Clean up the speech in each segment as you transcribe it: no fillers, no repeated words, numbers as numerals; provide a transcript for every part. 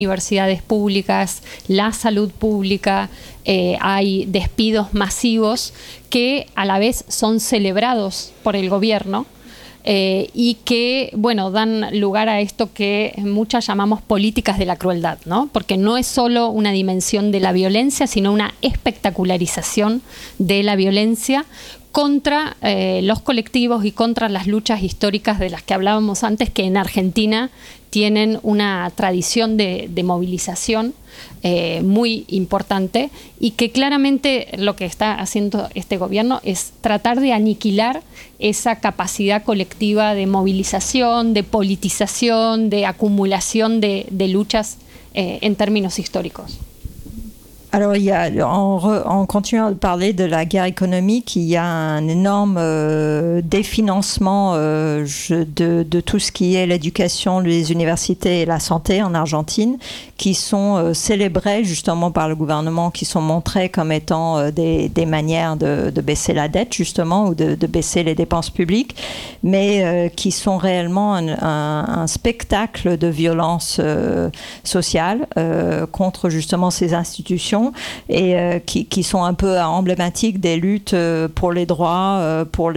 universidades públicas, la salud pública, hay despidos masivos que a la vez son celebrados por el gobierno y que, bueno, dan lugar a esto que muchas llamamos políticas de la crueldad, ¿no? Porque no es solo una dimensión de la violencia, sino una espectacularización de la violencia contra los colectivos y contra las luchas históricas de las que hablábamos antes, que en Argentina tienen una tradición de movilización muy importante y que claramente lo que está haciendo este gobierno es tratar de aniquilar esa capacidad colectiva de movilización, de politización, de acumulación de luchas en términos históricos. Alors, en continuant de parler de la guerre économique, il y a un énorme définancement de tout ce qui est l'éducation, les universités et la santé en Argentine, qui sont célébrées justement par le gouvernement, qui sont montrées comme étant des manières de baisser la dette justement ou de baisser les dépenses publiques, mais qui sont réellement un spectacle de violence sociale contre justement ces institutions et qui sont un peu emblématiques des luttes pour les droits, pour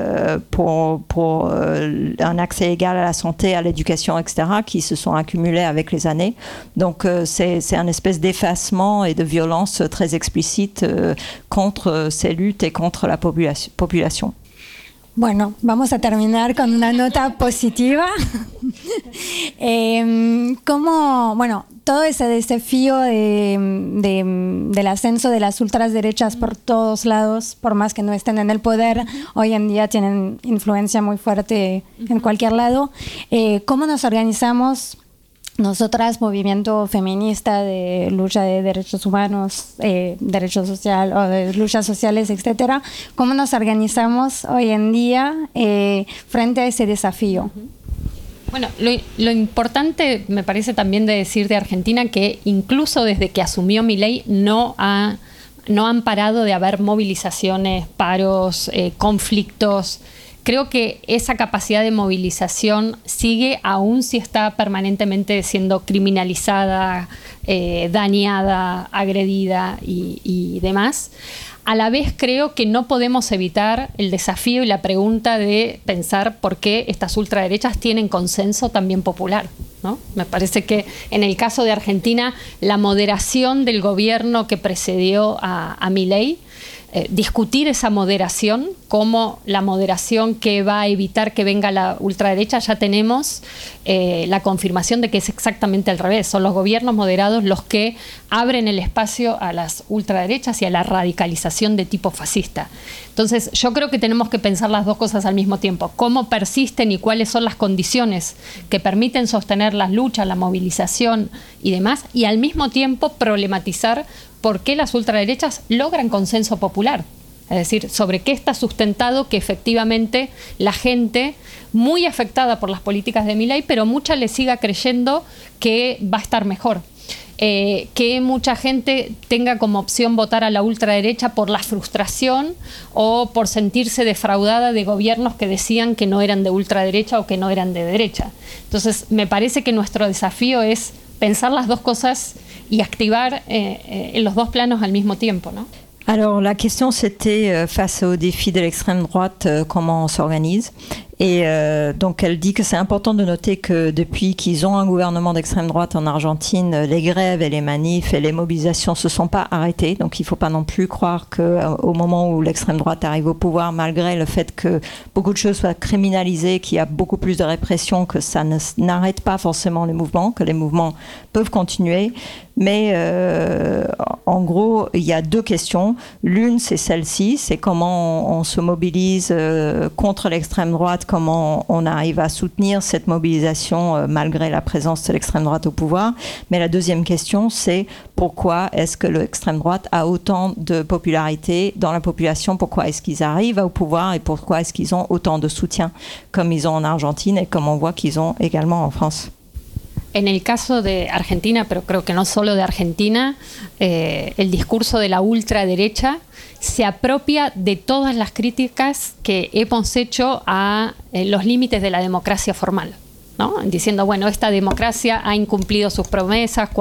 un accès égal à la santé, à l'éducation, etc., qui se sont accumulés avec les années. Donc c'est un espèce d'effacement et de violence très explicite contre ces luttes et contre la population. Bueno, vamos a terminar con una nota positiva. Bueno, todo ese desafío del ascenso de las ultraderechas por todos lados, por más que no estén en el poder, hoy en día tienen influencia muy fuerte en cualquier lado. ¿Cómo nos organizamos? Nosotras, movimiento feminista de lucha de derechos humanos, derecho social o de luchas sociales, etcétera, ¿cómo nos organizamos hoy en día frente a ese desafío? Bueno, lo importante me parece también de decir de Argentina que incluso desde que asumió Milei no han parado de haber movilizaciones, paros, conflictos. Creo que esa capacidad de movilización sigue aún si está permanentemente siendo criminalizada, dañada, agredida y demás. A la vez creo que no podemos evitar el desafío y la pregunta de pensar por qué estas ultraderechas tienen consenso también popular, ¿no? Me parece que en el caso de Argentina la moderación del gobierno que precedió a Milei, discutir esa moderación como la moderación que va a evitar que venga la ultraderecha, ya tenemos la confirmación de que es exactamente al revés. Son los gobiernos moderados los que abren el espacio a las ultraderechas y a la radicalización de tipo fascista. Entonces yo creo que tenemos que pensar las dos cosas al mismo tiempo. Cómo persisten y cuáles son las condiciones que permiten sostener las luchas, la movilización y demás, y al mismo tiempo problematizar por qué las ultraderechas logran consenso popular. Es decir, sobre qué está sustentado que efectivamente la gente muy afectada por las políticas de Milei, pero mucha le siga creyendo que va a estar mejor. Que mucha gente tenga como opción votar a la ultraderecha por la frustración o por sentirse defraudada de gobiernos que decían que no eran de ultraderecha o que no eran de derecha. Entonces, me parece que nuestro desafío es pensar las dos cosas y activar en los dos planos al mismo tiempo, ¿no? Alors la question c'était face au défi de l'extrême droite, comment on s'organise. Et donc elle dit que c'est important de noter que depuis qu'ils ont un gouvernement d'extrême droite en Argentine, les grèves et les manifs et les mobilisations se sont pas arrêtées. Donc il ne faut pas non plus croire qu'au moment où l'extrême droite arrive au pouvoir, malgré le fait que beaucoup de choses soient criminalisées, qu'il y a beaucoup plus de répression, que ça n'arrête pas forcément les mouvements, que les mouvements peuvent continuer. Mais en gros, il y a deux questions. L'une, c'est celle-ci, c'est comment on se mobilise contre l'extrême droite, comment on arrive à soutenir cette mobilisation malgré la présence de l'extrême droite au pouvoir. Mais la deuxième question, c'est pourquoi est-ce que l'extrême droite a autant de popularité dans la population, pourquoi est-ce qu'ils arrivent au pouvoir et pourquoi est-ce qu'ils ont autant de soutien comme ils ont en Argentine et comme on voit qu'ils ont également en France. En el caso de Argentina, pero creo que no solo de Argentina, el discurso de la ultraderecha se apropia de todas las críticas que hemos hecho a los límites de la democracia formal. ¿no? Diciendo, bueno, esta democracia ha incumplido sus promesas